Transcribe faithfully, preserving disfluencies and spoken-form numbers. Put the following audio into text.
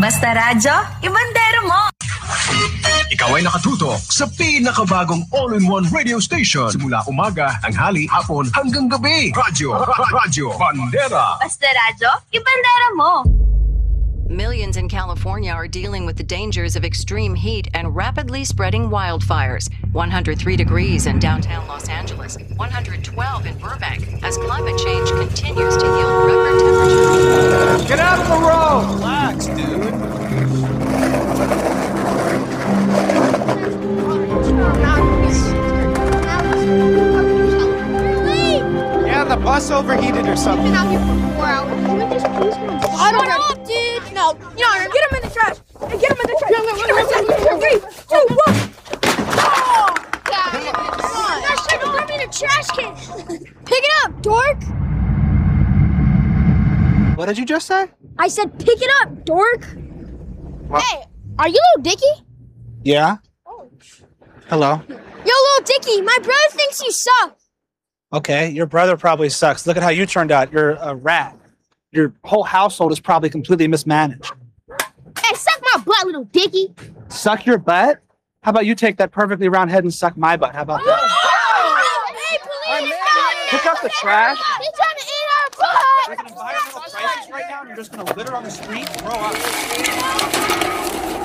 Basta radyo, ibandero mo! Ikaw ay nakatutok sa pinakabagong all-in-one radio station. Simula umaga, tanghali, hapon, hanggang gabi. Radyo, radyo, Bandera. Basta radyo, ibandero mo! Millions in California are dealing with the dangers of extreme heat and rapidly spreading wildfires. one hundred three degrees in downtown Los Angeles, one hundred twelve in Burbank, as climate change continues to yield record temperatures. Get out of the road! Relax, dude. Yeah, the bus overheated or something. We've been out here for four hours. Can we just please go? I don't know, dude. No, you know, get him in the trash. Get him in the trash. Get him in the trash. Three, two, one. Oh! Yeah, that shit don't let me in the trash can. Pick it up, dork. What did you just say? I said pick it up, dork. What? Hey, are you Little Dicky? Yeah. Hello. Yo, Little Dicky, my brother thinks you suck. Okay, your brother probably sucks. Look at how you turned out. You're a rat. Your whole household is probably completely mismanaged. Hey, suck my butt, Little Dicky. Suck your butt? How about you take that perfectly round head and suck my butt? How about that? Oh, hey, police! Pick up the trash. He's trying to eat our butt. You're an environmental crisis right now, and you're just going to litter on the street? Grow up.